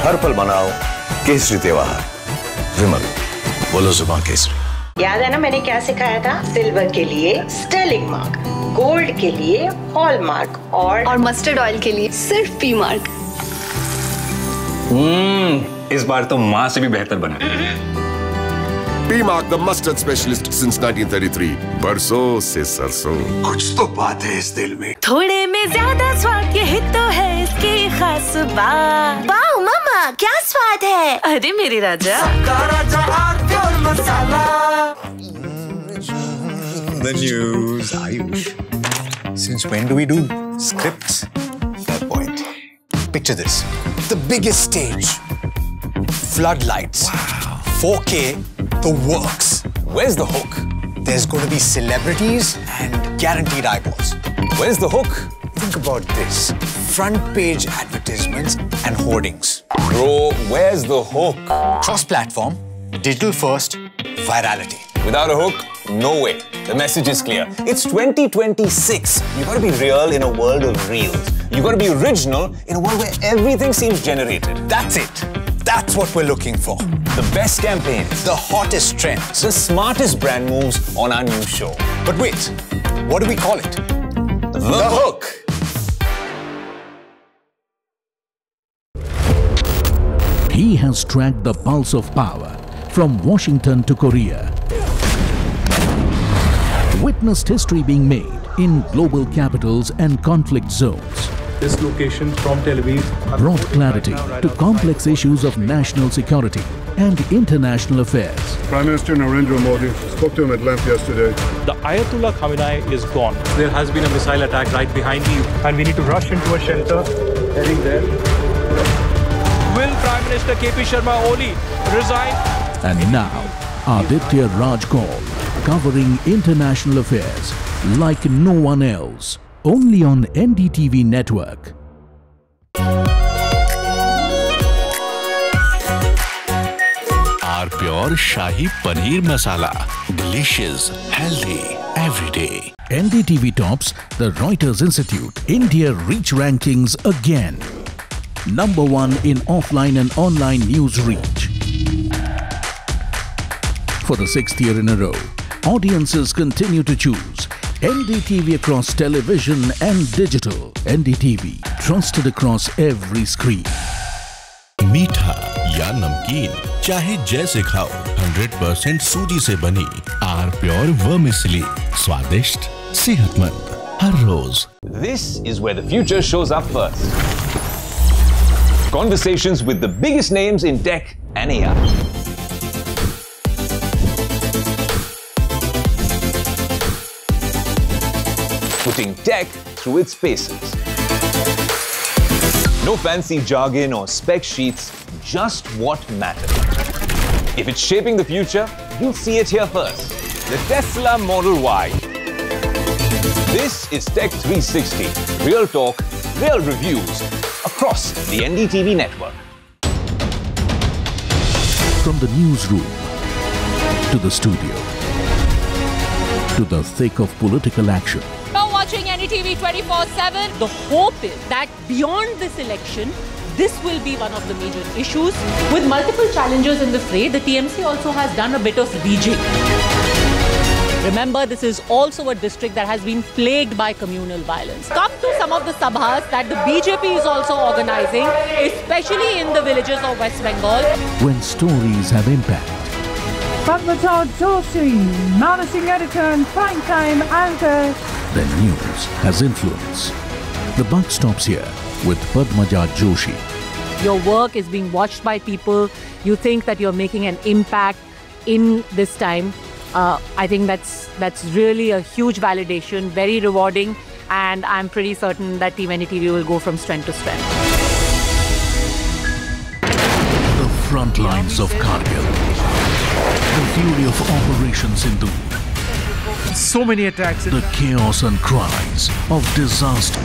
हर पल मनाओ केसरी त्योहार। विमल, बोलो जुबान केसरी। याद है ना मैंने क्या सिखाया था? सिल्वर के लिए स्टर्लिंग मार्क, गोल्ड के लिए हॉलमार्क और मस्टर्ड ऑयल के लिए सिर्फ पी मार्क। इस बार तो माँ से भी बेहतर बना। P mark the mustard specialist since 1933। बरसों से सरसों। कुछ तो बात है इस दिल में। थोड़े में ज्यादा स्वाद, यही तो है इसकी खास बात। वाओ मम्मा, क्या स्वाद है। अरे मेरे राजा। The news, Ayush. Since when do we do scripts? Fair point. Picture this. The biggest stage. Floodlights. Wow. 4K, the works. Where's the hook? There's going to be celebrities and guaranteed eyeballs. Where's the hook? Think about this. Front page advertisements and hoardings. Bro, where's the hook? Cross-platform, digital first, virality. Without a hook, no way. The message is clear. It's 2026. You gotta be real in a world of reels. You gotta be original in a world where everything seems generated. That's it. That's what we're looking for. The best campaigns, the hottest trends, the smartest brand moves on our new show. But wait, what do we call it? The Hook. He has tracked the pulse of power from Washington to Korea. Witnessed history being made in global capitals and conflict zones. This location from Tel Aviv Brought clarity to complex issues of national security and international affairs. Prime Minister Narendra Modi spoke to him at length yesterday. The Ayatollah Khamenei is gone. There has been a missile attack right behind you, and we need to rush into a shelter. Heading there. Will Prime Minister KP Sharma Oli resign? And now, Aditya Raj Kaul, covering international affairs like no one else. Only on NDTV network. Our Pure Shahi Paneer Masala. Delicious, healthy, every day. NDTV tops the Reuters Institute India Reach Rankings again. #1 in offline and online news reach. For the 6th year in a row, audiences continue to choose NDTV across television and digital. NDTV, trusted across every screen. मीठा या नमकीन, चाहे जैसे खाओ, 100% सूजी से बनी are pure vermicelli, स्वादिष्ट, सेहतमंद, हर रोज। This is where the future shows up first. Conversations with the biggest names in tech and AI. Putting tech through its paces. No fancy jargon or spec sheets, just what matters. If it's shaping the future, you'll see it here first. The Tesla Model Y. This is Tech 360. Real talk, real reviews across the NDTV network. From the newsroom to the studio to the thick of political action. Watching NDTV 24/7. The hope is that beyond this election, this will be one of the major issues. With multiple challengers in the fray, the TMC also has done a bit of rejigging. Remember, this is also a district that has been plagued by communal violence. Come to some of the sabhas that the BJP is also organizing, especially in the villages of West Bengal. When stories have impact. Padmaja Joshi, managing editor and primetime anchor. Then news has influence. The buck stops here with Padmaja Joshi. Your work is being watched by people. You think that you're making an impact in this time. I think that's really a huge validation, very rewarding, and I'm pretty certain that Team NDTV will go from strength to strength. The front lines of Kargil. The fury of Operation Sindhu. So many attacks. The chaos and cries of disaster.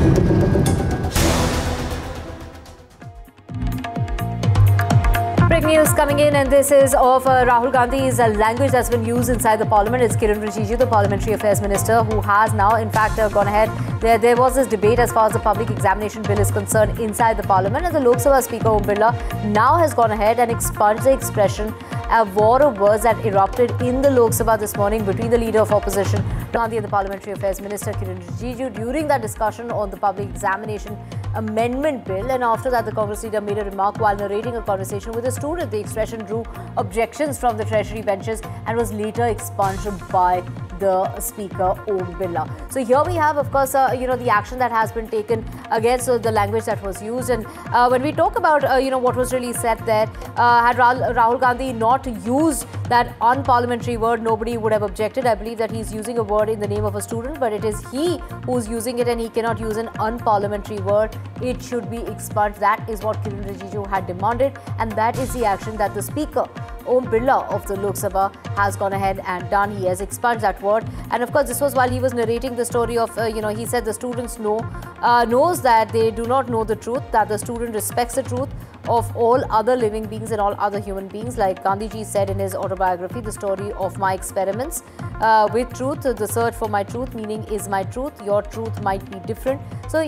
Breaking news coming in, and this is of Rahul Gandhi's language that's been used inside the parliament. It's Kiren Rijiju, the Parliamentary Affairs Minister, who has now, in fact, gone ahead. There was this debate as far as the public examination bill is concerned inside the parliament, and the Lok Sabha Speaker Om Birla now has gone ahead and expunged the expression a war of words that erupted in the Lok Sabha this morning between the leader of opposition Gandhi and the Parliamentary Affairs Minister Kiren Rijiju during that discussion on the public examination amendment bill. And after that, the Congress leader made a remark while narrating a conversation with a student. The expression drew objections from the Treasury benches and was later expunged by the Speaker Om Birla. So here we have, of course, the action that has been taken against the language that was used. And when we talk about what was really said there, had Rahul Gandhi not used that unparliamentary word, nobody would have objected. I believe that he's using a word in the name of a student, but it is he who's using it, and he cannot use an unparliamentary word. It should be expunged. That is what Kiren Rijiju had demanded, and that is the action that the Speaker Om Birla of the Lok Sabha has gone ahead and done. He has expunged that word, and of course this was while he was narrating the story of he said the students knows that they do not know the truth, that the student respects the truth of all other living beings and all other human beings. Like Gandhiji said in his autobiography, the story of my experiments with truth, the search for my truth, meaning is my truth, your truth might be different. So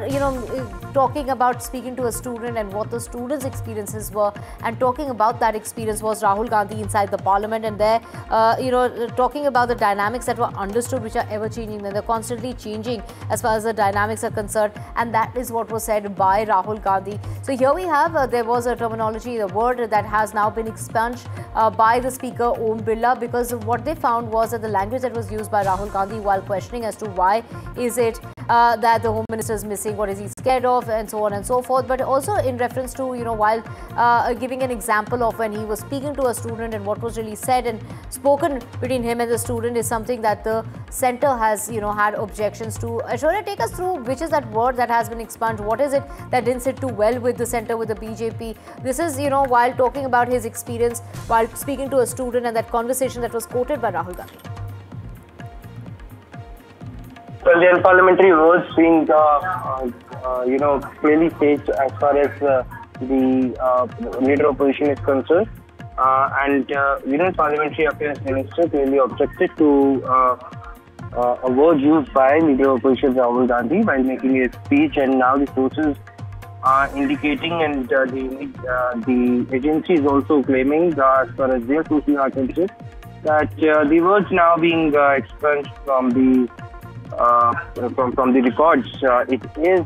while talking about speaking to a student and what the students' experiences were, and talking about that experience was Rahul Gandhi inside the parliament, and there talking about the dynamics that were understood, which are ever changing, and they're constantly changing as far as the dynamics are concerned, and that is what was said by Rahul Gandhi. So here we have there was a terminology, the word that has now been expunged by the Speaker Om Birla, because what they found was that the language that was used by Rahul Gandhi while questioning as to why is it that the Home Minister is missing, what is he scared of, and so on and so forth, but also in reference to while giving an example of when he was speaking to a student and what was really said and spoken between him and the student is something that the centre has had objections to. Aishwarya, take us through which is that word that has been expunged. What is it that didn't sit too well with the centre, with the BJP? This is while talking about his experience while speaking to a student and that conversation that was quoted by Rahul Gandhi. Well, the unparliamentary words being, clearly stated as far as the leader of opposition is concerned, and Union Parliamentary Affairs Minister clearly objected to a word used by leader of opposition Rahul Gandhi while making a speech, and now the sources are indicating, and the agency is also claiming, as far as their sources are concerned, that the words now being expunged from the records. It is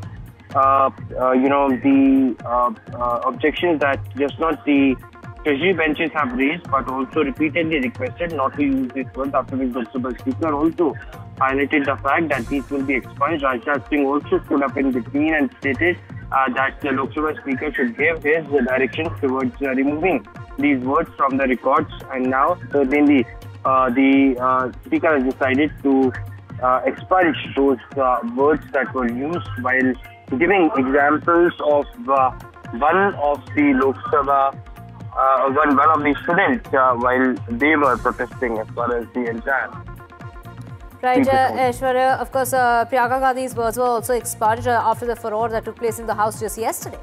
the objections that just not the Treasury benches have raised, but also repeatedly requested not to use this word, after which the Lok Sabha Speaker also highlighted the fact that these will be expunged. Rajnath Singh also stood up in between and stated that the Lok Sabha Speaker should give his directions towards removing these words from the records, and now certainly the Speaker has decided to expunge those words that were used while giving examples of one of the Lok Sabha, one of the students while they were protesting as far as the entire. Right, Aishwarya, of course, Priyanka Gandhi's words were also expunged after the furore that took place in the House just yesterday.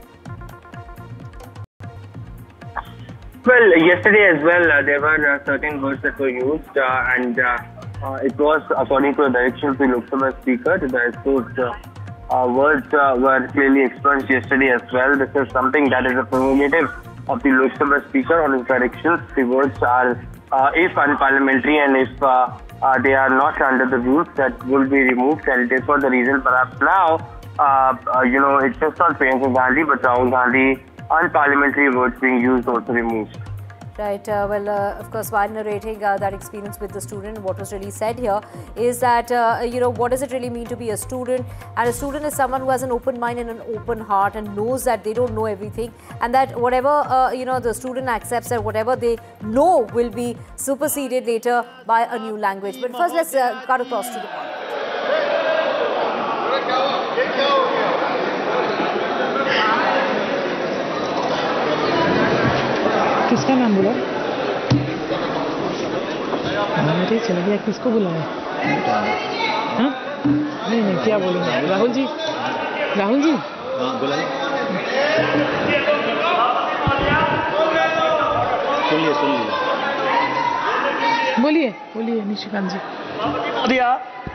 Well, yesterday as well, there were certain words that were used, and it was according to the direction of the Lok Sabha Speaker. Those words were clearly expunged yesterday as well. This is something that is a prerogative of the Lok Sabha Speaker on his directions. The words are, if unparliamentary and if they are not under the rules, that will be removed, and it is for the reason perhaps now, it's just not Priyanka Gandhi, but Rahul Gandhi, unparliamentary words being used also removed. Right. Of course, while narrating that experience with the student, what was really said here is that, what does it really mean to be a student? And a student is someone who has an open mind and an open heart and knows that they don't know everything, and that whatever, the student accepts that whatever they know will be superseded later by a new language. But first, let's cut across to the point. किसका नाम बोला? अरे चल गया, किसको बुलाया? हाँ? नहीं क्या बोलेंगे? राहुल जी? हाँ बुलाइए। बोलिए निशिकांत जी। दिया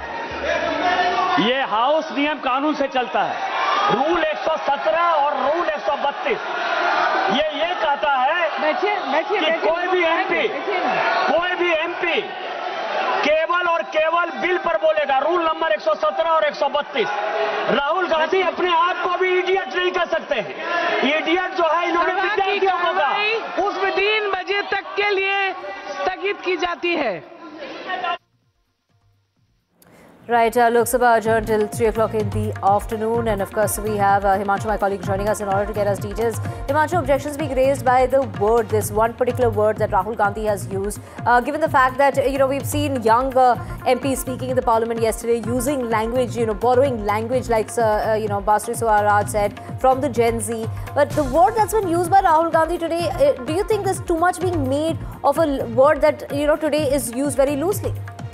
ये हाउस नियम कानून से चलता है। रूल 117 और रूल 132 ये कहता है कि कोई भी एमपी केवल और केवल बिल पर बोलेगा। रूल नंबर 117 और 132। राहुल गांधी अपने आप को भी इडियट नहीं कर सकते हैं। इडियट जो है इन्होंने विद्यार्थियों को कहा उसमें 3 बजे तक के लिए स्थगित की जाती है। Right, Lok Sabha adjourned till 3 o'clock in the afternoon, and of course we have Himanshu, my colleague, joining us in order to get us details. Himanshu, objections being raised by the word, this one particular word that Rahul Gandhi has used, given the fact that we've seen young MPs speaking in the Parliament yesterday, using language, borrowing language like Basri Swaraj said from the Gen Z. But the word that's been used by Rahul Gandhi today, do you think there's too much being made of a word that today is used very loosely?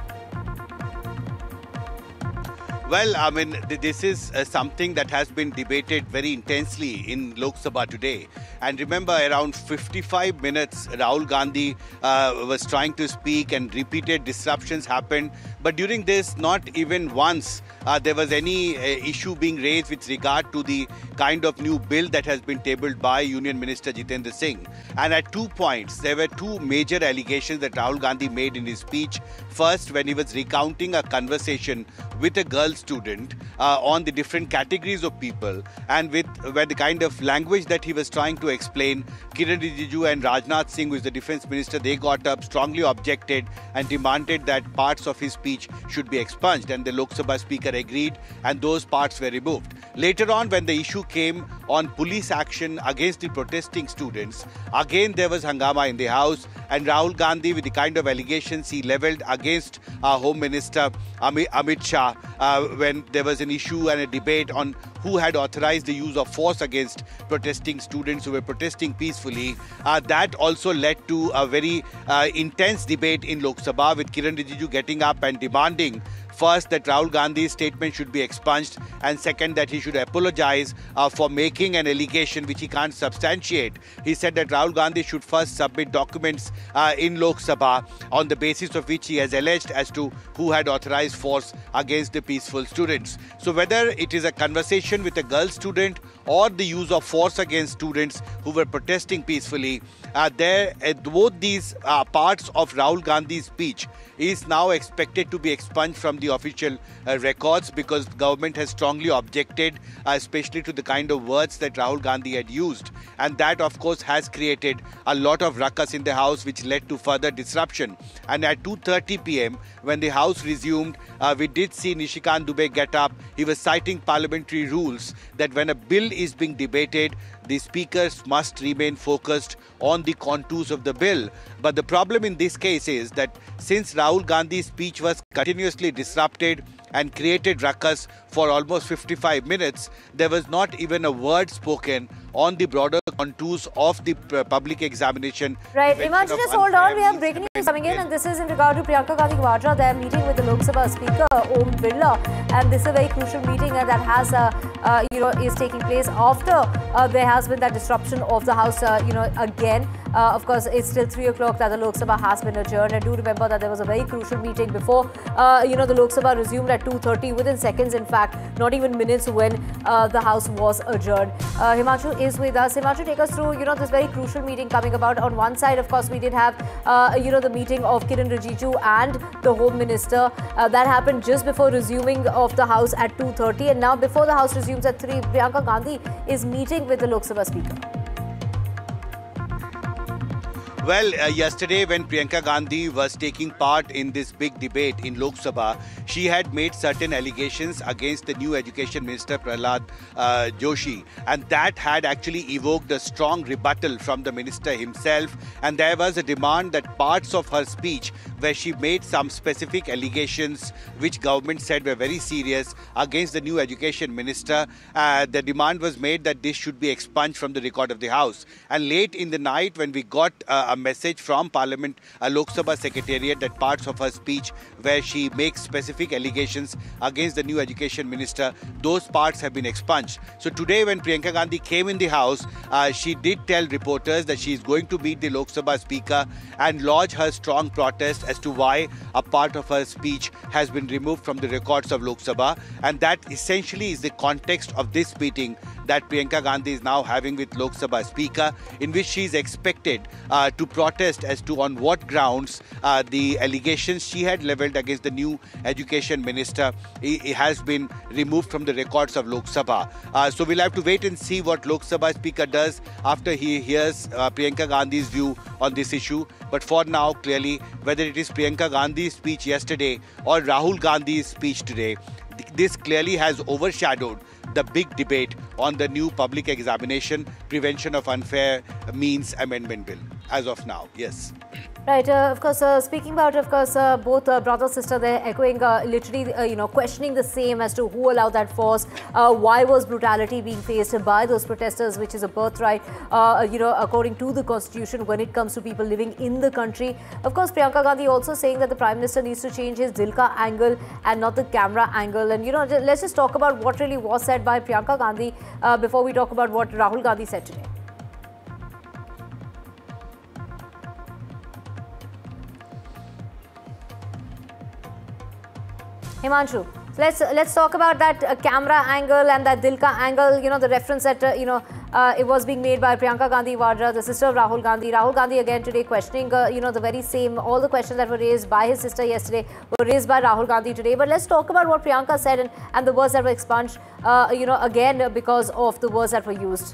Well, I mean, this is something that has been debated very intensely in Lok Sabha today. And remember, around 55 minutes, Rahul Gandhi was trying to speak and repeated disruptions happened. But during this, not even once there was any issue being raised with regard to the kind of new bill that has been tabled by Union Minister Jitendra Singh. And at 2 points, there were 2 major allegations that Rahul Gandhi made in his speech. First, when he was recounting a conversation with a girl student on the different categories of people, and where the kind of language that he was trying to explain, Kiran Rijiju and Rajnath Singh, who is the defense minister, they got up, strongly objected and demanded that parts of his speech should be expunged, and the Lok Sabha speaker agreed, and those parts were removed. Later on, when the issue came on police action against the protesting students, again there was hangama in the house, and Rahul Gandhi, with the kind of allegations he levelled against Home Minister Amit Shah, when there was an issue and a debate on who had authorized the use of force against protesting students who were protesting peacefully. That also led to a very intense debate in Lok Sabha, with Kiran Rijiju getting up and demanding, first, that Rahul Gandhi's statement should be expunged, and second, that he should apologize for making an allegation which he can't substantiate. He said that Rahul Gandhi should first submit documents in Lok Sabha on the basis of which he has alleged as to who had authorized force against the peaceful students. So whether it is a conversation with a girl student or the use of force against students who were protesting peacefully, both these parts of Rahul Gandhi's speech is now expected to be expunged from the official records, because government has strongly objected, especially to the kind of words that Rahul Gandhi had used. And that, of course, has created a lot of ruckus in the house, which led to further disruption. And at 2:30 p.m., when the house resumed, we did see Nishikant Dubey get up. He was citing parliamentary rules that when a bill is being debated, the speakers must remain focused on the contours of the bill. But the problem in this case is that since Rahul Gandhi's speech was continuously disrupted and created ruckus for almost 55 minutes, there was not even a word spoken on the broader contours of the public examination. Right, Himanshu, just hold on. We have breaking news coming in, and this is in regard to Priyanka Gandhi Vadra. They are meeting with the Lok Sabha Speaker Om Birla, and this is a very crucial meeting that has, is taking place after there has been that disruption of the House, again. Of course, it's still 3 o'clock that the Lok Sabha has been adjourned. And do remember that there was a very crucial meeting before, the Lok Sabha resumed at 2:30, within seconds, in fact, not even minutes, when the House was adjourned. Himanshu is with us. Himanshu, take us through, this very crucial meeting coming about. On one side, of course, we did have, the meeting of Kiran Rijiju and the Home Minister. That happened just before resuming of the House at 2:30. And now, before the House resumes at 3, Priyanka Gandhi is meeting with the Lok Sabha Speaker. Well, yesterday when Priyanka Gandhi was taking part in this big debate in Lok Sabha, she had made certain allegations against the new Education Minister Prahlad Joshi, and that had actually evoked a strong rebuttal from the minister himself. And there was a demand that parts of her speech, where she made some specific allegations which government said were very serious against the new Education Minister, the demand was made that this should be expunged from the record of the House. And late in the night, when we got a message from Parliament, Lok Sabha Secretariat, that parts of her speech where she makes specific allegations against the new education minister, those parts have been expunged. So today when Priyanka Gandhi came in the House, she did tell reporters that she is going to meet the Lok Sabha Speaker and lodge her strong protest as to why a part of her speech has been removed from the records of Lok Sabha. And that essentially is the context of this meeting that Priyanka Gandhi is now having with Lok Sabha Speaker, in which she is expected to protest as to on what grounds the allegations she had levelled against the new education minister has been removed from the records of Lok Sabha. So we'll have to wait and see what Lok Sabha Speaker does after he hears Priyanka Gandhi's view on this issue. But for now, clearly, whether it is Priyanka Gandhi's speech yesterday or Rahul Gandhi's speech today, this clearly has overshadowed the big debate on the new public examination prevention of unfair means amendment bill as of now. Yes. Right. Of course, speaking about, of course, both brother sister, they're echoing, literally, questioning the same as to who allowed that force. Why was brutality being faced by those protesters, which is a birthright, according to the constitution when it comes to people living in the country. Of course, Priyanka Gandhi also saying that the Prime Minister needs to change his Dilka angle and not the camera angle. And, let's just talk about what really was said by Priyanka Gandhi before we talk about what Rahul Gandhi said today. Himanshu, let's talk about that camera angle and that Dilka angle, the reference that, it was being made by Priyanka Gandhi Vadra, the sister of Rahul Gandhi. Rahul Gandhi again today questioning, the very same, all the questions that were raised by his sister yesterday were raised by Rahul Gandhi today. But let's talk about what Priyanka said and the words that were expunged, again because of the words that were used.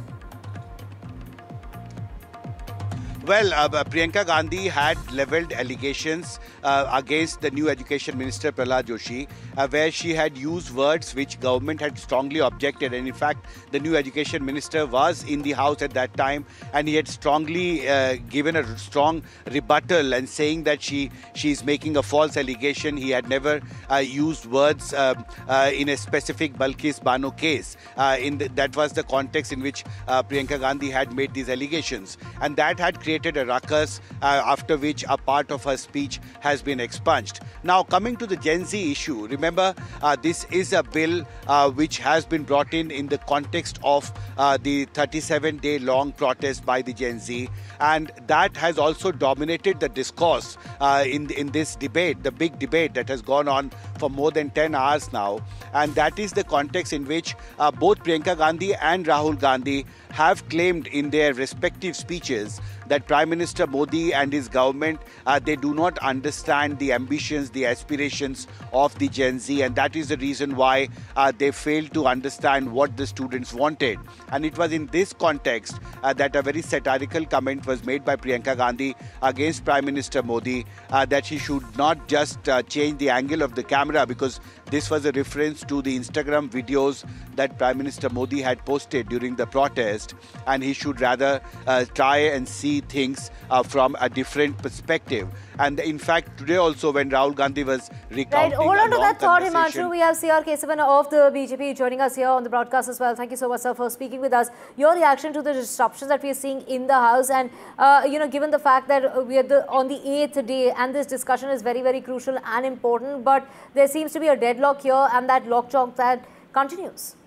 Well, Priyanka Gandhi had levelled allegations against the new education minister Prahlad Joshi, where she had used words which government had strongly objected. And in fact, the new education minister was in the house at that time, and he had strongly given a strong rebuttal and saying that she is making a false allegation. He had never used words in a specific Balkis Bano case. That was the context in which Priyanka Gandhi had made these allegations, and that had created a ruckus, after which a part of her speech has been expunged. Now, coming to the Gen Z issue, remember this is a bill which has been brought in the context of the 37-day long protest by the Gen Z, and that has also dominated the discourse in this debate, the big debate that has gone on for more than 10 hours now. And that is the context in which both Priyanka Gandhi and Rahul Gandhi have claimed in their respective speeches that Prime Minister Modi and his government, they do not understand the ambitions, the aspirations of the Gen Z, and that is the reason why they failed to understand what the students wanted. And it was in this context that a very satirical comment was made by Priyanka Gandhi against Prime Minister Modi, that he should not just change the angle of the camera, because this was a reference to the Instagram videos that Prime Minister Modi had posted during the protest, and he should rather try and see things from a different perspective. And in fact, today also when Rahul Gandhi was recounting... Right, hold on to that thought, Himanshu. We have C.R. Kesavan of the BJP joining us here on the broadcast as well. Thank you so much, sir, for speaking with us. Your reaction to the disruptions that we are seeing in the House, and, given the fact that we are on the 8th day and this discussion is very, very crucial and important, but there seems to be a deadlock here and that lockjaw that continues.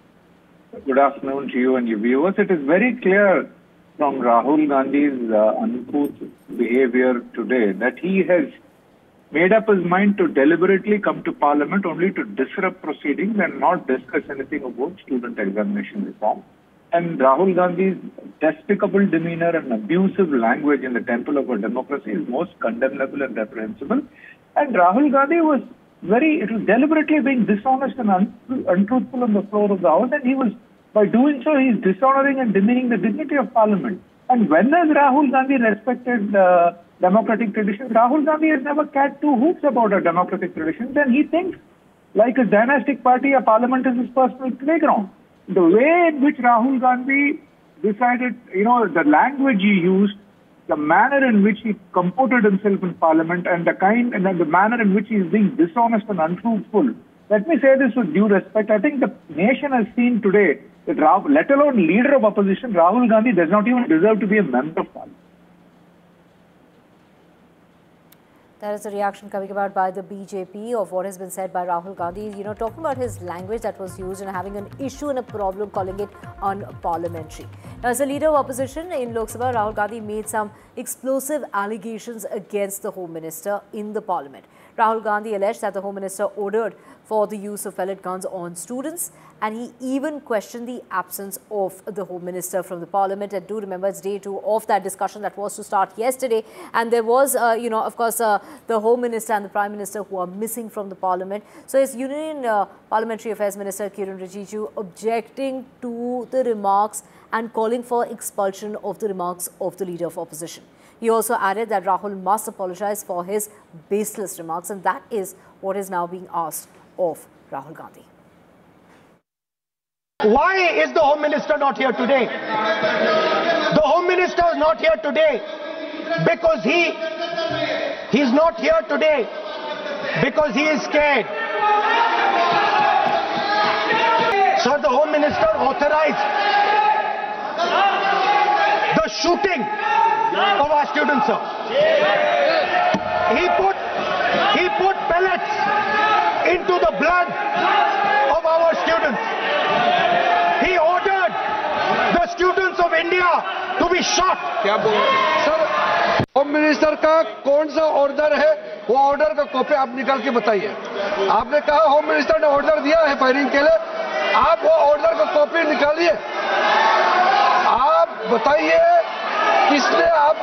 Good afternoon to you and your viewers. It is very clear from Rahul Gandhi's uncouth behavior today that he has made up his mind to deliberately come to Parliament only to disrupt proceedings and not discuss anything about student examination reform. And Rahul Gandhi's despicable demeanor and abusive language in the temple of our democracy is most condemnable and reprehensible. And Rahul Gandhi was deliberately being dishonest and untruthful on the floor of the House, and he was, by doing so, he is dishonoring and demeaning the dignity of Parliament. And when has Rahul Gandhi respected democratic traditions? Rahul Gandhi has never cared two hoots about our democratic traditions, and he thinks, like a dynastic party, a Parliament is his personal playground. The way in which Rahul Gandhi decided, the language he used, the manner in which he comported himself in Parliament, and the manner in which he is being dishonest and untruthful. Let me say this with due respect. I think the nation has seen today that, let alone leader of opposition, Rahul Gandhi does not even deserve to be a member of Parliament. That is a reaction coming about by the BJP of what has been said by Rahul Gandhi. You know, talking about his language that was used and having an issue and a problem, calling it unparliamentary. Now, as a leader of opposition in Lok Sabha, Rahul Gandhi made some explosive allegations against the Home Minister in the Parliament. Rahul Gandhi alleged that the Home Minister ordered for the use of pellet guns on students, and he even questioned the absence of the Home Minister from the Parliament. And do remember, it's day 2 of that discussion that was to start yesterday, and there was, of course, the Home Minister and the Prime Minister who are missing from the Parliament. So his Union Parliamentary Affairs Minister Kiren Rijiju objecting to the remarks and calling for expulsion of the remarks of the Leader of Opposition. He also added that Rahul must apologize for his baseless remarks, and that is what is now being asked of Rahul Gandhi. Why is the Home Minister not here today? The Home Minister is not here today because he's not here today because he is scared. Sir, the Home Minister authorized the shooting of our students, sir. He put pellets into the blood of our students. He ordered the students of India to be shot. क्या बोल sir? Home minister का कौन सा order है? वो order का copy आप निकाल के बताइए. आपने कहा होम मिनिस्टर ने ऑर्डर दिया है फायरिंग के लिए. आप वो ऑर्डर का कॉपी निकालिए. आप बताइए किसने आप